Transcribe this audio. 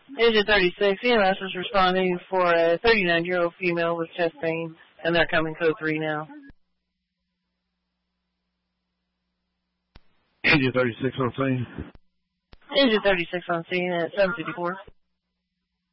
Agent 36, EMS is responding for a 39-year-old female with chest pain, and they're coming code 3 now. Agent 36 on scene. Agent 36 on scene at 754.